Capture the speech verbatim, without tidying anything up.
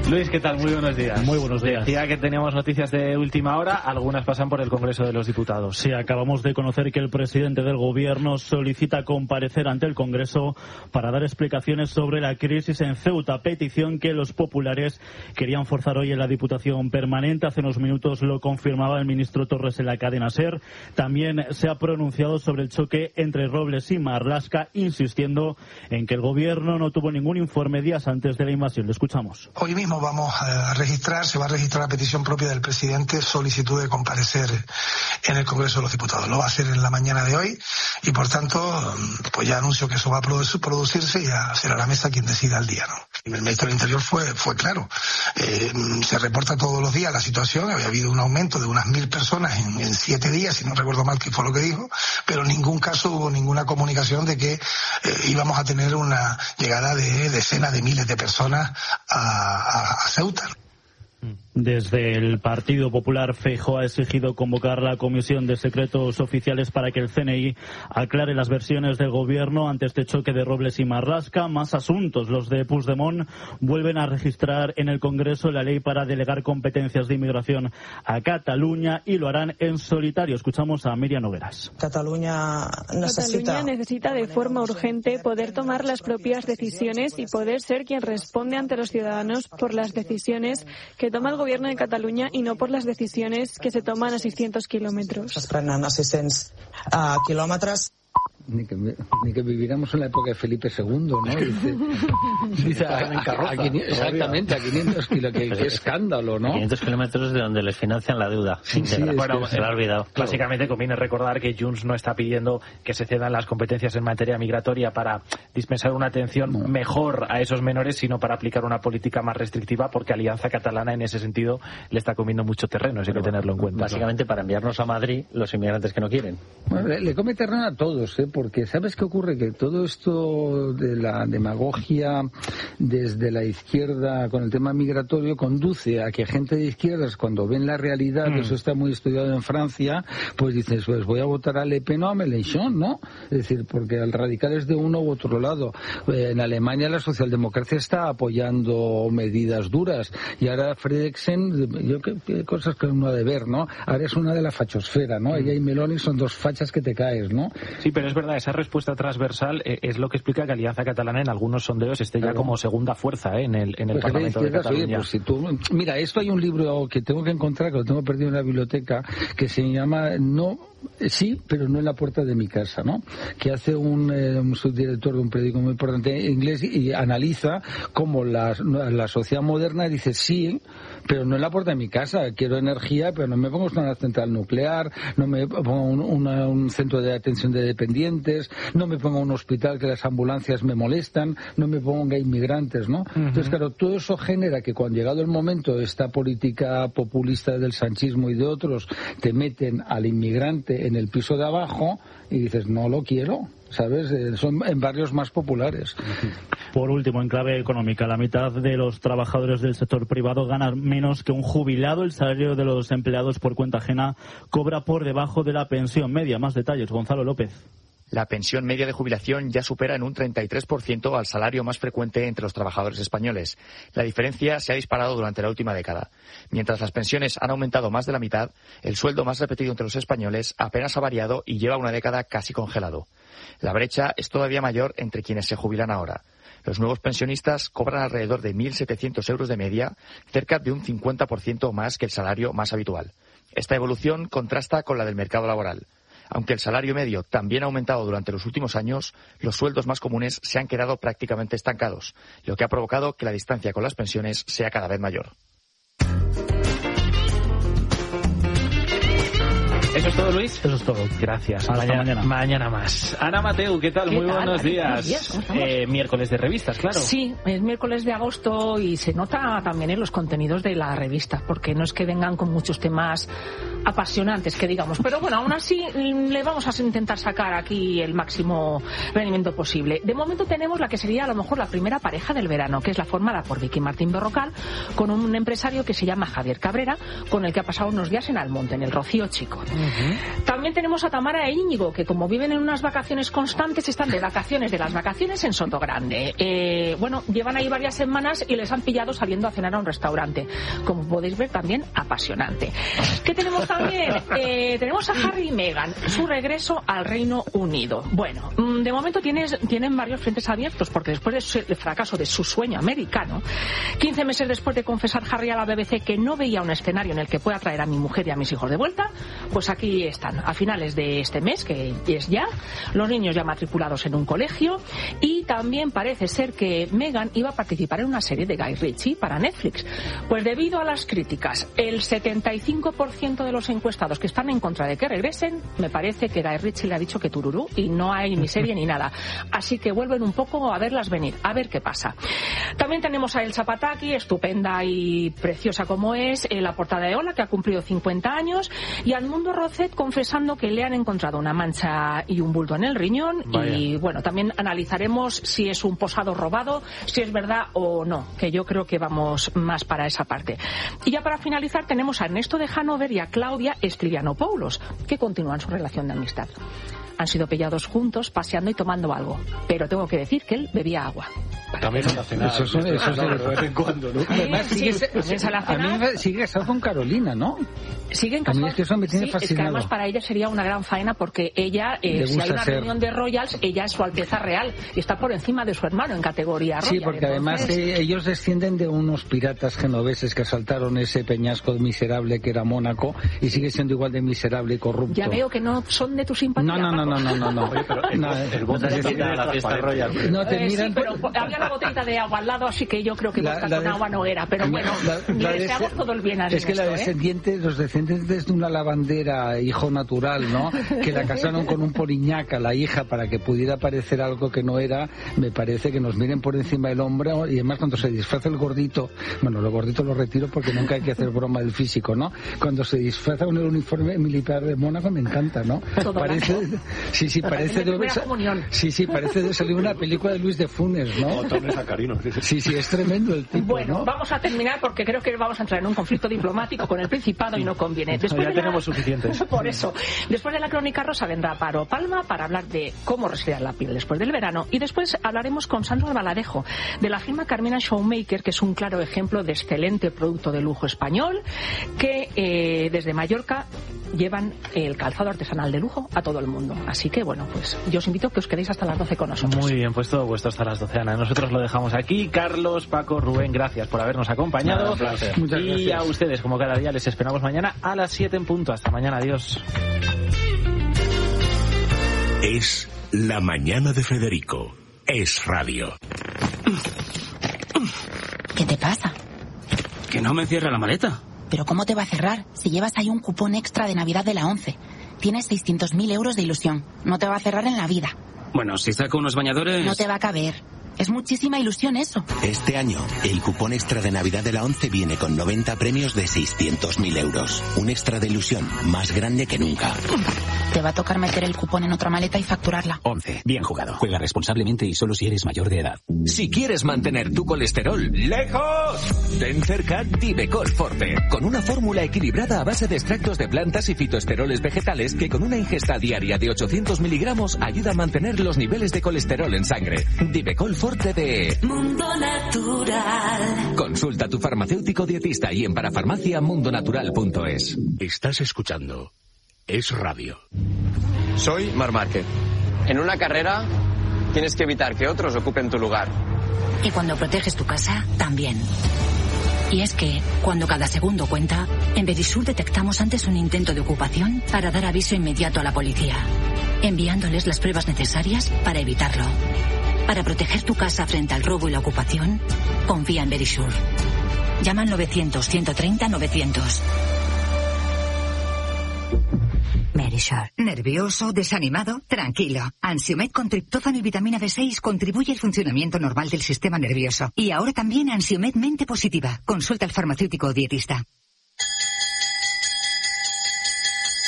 Luis, ¿qué tal? Muy buenos días. Muy buenos días. Decía que teníamos noticias de última hora, algunas pasan por el Congreso de los Diputados. Sí, acabamos de conocer que el presidente del Gobierno solicita comparecer ante el Congreso para dar explicaciones sobre la crisis en Ceuta, petición que los populares querían forzar hoy en la Diputación Permanente. Hace unos minutos lo confirmaba el ministro Torres en la cadena SER. También se ha pronunciado sobre el choque entre Robles y Marlaska, insistiendo en que el Gobierno no tuvo ningún informe días antes de la invasión. Lo escuchamos. Hoy mismo vamos a registrar, se va a registrar la petición propia del presidente, solicitud de comparecer en el Congreso de los Diputados. Lo va a hacer en la mañana de hoy y, por tanto, pues ya anuncio que eso va a producirse y ya será la mesa quien decida el día, ¿no? El ministro del Interior fue fue claro. Eh, se reporta todos los días la situación. Había habido un aumento de unas mil personas en, en siete días, si no recuerdo mal que fue lo que dijo, pero en ningún caso hubo ninguna comunicación de que eh, íbamos a tener una llegada de decenas de miles de personas a, a, a Ceuta. Desde el Partido Popular, Feijóo ha exigido convocar la Comisión de Secretos Oficiales para que el C N I aclare las versiones del Gobierno ante este choque de Robles y Marlaska. Más asuntos. Los de Puigdemont vuelven a registrar en el Congreso la ley para delegar competencias de inmigración a Cataluña y lo harán en solitario. Escuchamos a Miriam Nogueras. Cataluña necesita... Cataluña necesita de forma urgente poder tomar las propias decisiones y poder ser quien responde ante los ciudadanos por las decisiones que toma el Gobierno Gobierno de Cataluña y no por las decisiones que se toman a seiscientos kilómetros. Es prenen a seiscientos uh, kilómetros. Ni que, ni que viviéramos en la época de Felipe segundo, ¿no? Dice, dice a, a, a, a, exactamente, a quinientos kilómetros, qué, qué escándalo, ¿no? quinientos kilómetros de donde les financian la deuda. Sí, sí, bueno, se lo ha olvidado. Básicamente conviene recordar que Junts no está pidiendo que se cedan las competencias en materia migratoria para dispensar una atención no. mejor a esos menores, sino para aplicar una política más restrictiva, porque Alianza Catalana en ese sentido le está comiendo mucho terreno, eso hay que tenerlo en cuenta. Básicamente para enviarnos a Madrid los inmigrantes que no quieren. Bueno, le, le come terreno a todos, ¿eh? Porque ¿sabes qué ocurre? Que todo esto de la demagogia desde la izquierda con el tema migratorio conduce a que gente de izquierdas, cuando ven la realidad, mm. eso está muy estudiado en Francia, pues dices, pues voy a votar a Le Pen o a Mélenchon, ¿no? Es decir, porque el radical es de uno u otro lado. En Alemania la socialdemocracia está apoyando medidas duras y ahora Fredriksen, yo qué, qué cosas que uno ha de ver, ¿no? Ahora es una de la fachosfera, ¿no? Mm. Ella y Meloni son dos fachas que te caes, ¿no? Sí, pero es verdad, esa respuesta transversal eh, es lo que explica que Alianza Catalana en algunos sondeos esté claro. ya como segunda fuerza eh, en el, en el pues Parlamento de Cataluña. Oye, pues si tú, mira, esto hay un libro que tengo que encontrar, que lo tengo perdido en la biblioteca, que se llama No... Sí, pero no en la puerta de mi casa, ¿no? Que hace un, eh, un subdirector de un periódico muy importante inglés y analiza cómo la, la sociedad moderna dice sí, pero no en la puerta de mi casa. Quiero energía, pero no me pongo una central nuclear, no me pongo un, una, un centro de atención de dependientes, no me pongo un hospital que las ambulancias me molestan, no me ponga inmigrantes, ¿no? Uh-huh. Entonces, claro, todo eso genera que cuando llegado el momento, esta política populista del sanchismo y de otros te meten al inmigrante en el piso de abajo y dices, no lo quiero, ¿sabes? Son en barrios más populares. Por último, en clave económica, la mitad de los trabajadores del sector privado ganan menos que un jubilado. El salario de los empleados por cuenta ajena cobra por debajo de la pensión media. Más detalles, Gonzalo López. La pensión media de jubilación ya supera en un treinta y tres por ciento al salario más frecuente entre los trabajadores españoles. La diferencia se ha disparado durante la última década. Mientras las pensiones han aumentado más de la mitad, el sueldo más repetido entre los españoles apenas ha variado y lleva una década casi congelado. La brecha es todavía mayor entre quienes se jubilan ahora. Los nuevos pensionistas cobran alrededor de mil setecientos euros de media, cerca de un cincuenta por ciento más que el salario más habitual. Esta evolución contrasta con la del mercado laboral. Aunque el salario medio también ha aumentado durante los últimos años, los sueldos más comunes se han quedado prácticamente estancados, lo que ha provocado que la distancia con las pensiones sea cada vez mayor. ¿Eso es todo, Luis? Eso es todo. Gracias. Hasta mañana, mañana. Mañana más. Ana Mateu, ¿qué tal? ¿Qué Muy tal? buenos días. Buenos días. Eh, miércoles de revistas, claro. Sí, es miércoles de agosto y se nota también en los contenidos de la revista, porque no es que vengan con muchos temas apasionantes, que digamos. Pero bueno, aún así le vamos a intentar sacar aquí el máximo rendimiento posible. De momento tenemos la que sería a lo mejor la primera pareja del verano, que es la formada por Vicky Martín Berrocal con un empresario que se llama Javier Cabrera, con el que ha pasado unos días en Almonte, en el Rocío Chico. Uh-huh. También tenemos a Tamara e Íñigo, que como viven en unas vacaciones constantes, están de vacaciones de las vacaciones en Sotogrande. Eh, bueno, llevan ahí varias semanas y les han pillado saliendo a cenar a un restaurante. Como podéis ver, también apasionante. ¿Qué tenemos también? Eh, tenemos a Harry y Meghan, su regreso al Reino Unido. Bueno, de momento tienes, tienen varios frentes abiertos, porque después del fracaso de su sueño americano, quince meses después de confesar Harry a la B B C que no veía un escenario en el que pueda traer a mi mujer y a mis hijos de vuelta, pues aquí están, a finales de este mes, que es ya, los niños ya matriculados en un colegio, y también parece ser que Meghan iba a participar en una serie de Guy Ritchie para Netflix. Pues debido a las críticas, el setenta y cinco por ciento de los encuestados que están en contra de que regresen, me parece que Guy Ritchie le ha dicho que tururú y no hay ni serie ni nada. Así que vuelven un poco a verlas venir, a ver qué pasa. También tenemos a Elsa Pataky, estupenda y preciosa como es, en la portada de Hola, que ha cumplido cincuenta años, y al Mundo Rocet confesando que le han encontrado una mancha y un bulto en el riñón. Vaya. Y bueno, también analizaremos si es un posado robado, si es verdad o no, que yo creo que vamos más para esa parte. Y ya para finalizar tenemos a Ernesto de Hanover y a Claudia Strianopoulos, que continúan su relación de amistad. Han sido pillados juntos, paseando y tomando algo. Pero tengo que decir que él bebía agua. También se la cena. Eso es de vez en cuando, ¿no? Además, sigue, sí, también se la cena. Sigue casado con Carolina, ¿no? Siguen casados. Es que eso me tiene sí, fascinado. Es que además para ella sería una gran faena, porque ella, eh, si hay una ser... reunión de Royals, ella es su Alteza Real y está por encima de su hermano en categoría Royal. Sí, porque Entonces... además eh, ellos descienden de unos piratas genoveses que asaltaron ese peñasco miserable que era Mónaco, y sigue siendo igual de miserable y corrupto. Ya veo que no son de tu simpatía. No, no, no, no, no, no, no. Oye, pero el, no, el voto no, te a la fiesta Royal. No te eh, miran, sí, pero había la botellita de agua al lado, así que yo creo que la, vodka la con de... agua no era. Pero bueno, la, la le deseamos todo el bien a Es que la descendiente, ¿eh? Los descendientes de una lavandera, hijo natural, ¿no? Que la casaron con un poliñaca, la hija, para que pudiera parecer algo que no era. Me parece que nos miren por encima del hombro, y además cuando se disfraza el gordito, bueno, lo gordito lo retiro porque nunca hay que hacer broma del físico, ¿no? Cuando se disfraza con el uniforme militar de Mónaco me encanta, ¿no? Todo parece, blanco. Sí, sí, parece de, de sí, sí, parece de salir una película de Luis de Funes, ¿no? Sí, sí, es tremendo el tipo, Bueno, ¿no? vamos a terminar porque creo que vamos a entrar en un conflicto diplomático con el Principado y no conviene. Después ya de tenemos la... suficientes. Por eso. Después de la crónica rosa vendrá Paro Palma para hablar de cómo resfriar la piel después del verano, y después hablaremos con Sandro Albaladejo de la firma Carmena Showmaker, que es un claro ejemplo de excelente producto de lujo español, que eh, desde Mallorca llevan el calzado artesanal de lujo a todo el mundo. Así que bueno, pues yo os invito a que os quedéis hasta las doce con nosotros. Muy bien, pues todo vuestro hasta las doce, Ana. Nosotros lo dejamos aquí. Carlos, Paco, Rubén, gracias por habernos acompañado. Nada, un Muchas y gracias. A ustedes, como cada día, les esperamos mañana a las siete en punto. Hasta mañana, adiós. Es la mañana de Federico. Es radio. ¿Qué te pasa? Que no me cierra la maleta. ¿Pero cómo te va a cerrar si llevas ahí un cupón extra de Navidad de la ONCE? Tienes seiscientos mil euros de ilusión. No te va a cerrar en la vida. Bueno, si saco unos bañadores... No te va a caber. Es muchísima ilusión eso. Este año, el cupón extra de Navidad de la ONCE viene con noventa premios de seiscientos mil euros. Un extra de ilusión más grande que nunca. Te va a tocar meter el cupón en otra maleta y facturarla. ONCE. Bien jugado. Juega responsablemente y solo si eres mayor de edad. Si quieres mantener tu colesterol lejos, ten cerca Divecol Forte. Con una fórmula equilibrada a base de extractos de plantas y fitoesteroles vegetales que con una ingesta diaria de ochocientos miligramos ayuda a mantener los niveles de colesterol en sangre. Divecol Forte de Mundo Natural. Consulta a tu farmacéutico dietista y en parafarmacia mundonatural punto es. Estás escuchando Es Radio. Soy Marc Márquez. En una carrera tienes que evitar que otros ocupen tu lugar. Y cuando proteges tu casa, también. Y es que, cuando cada segundo cuenta, en Verisur detectamos antes un intento de ocupación para dar aviso inmediato a la policía, enviándoles las pruebas necesarias para evitarlo. Para proteger tu casa frente al robo y la ocupación, confía en Verisur. Llama al novecientos, ciento treinta, novecientos. Verisur. ¿Nervioso? ¿Desanimado? Tranquilo. Ansiomed con triptófano y vitamina B seis contribuye al funcionamiento normal del sistema nervioso. Y ahora también Ansiomed Mente Positiva. Consulta al farmacéutico o dietista.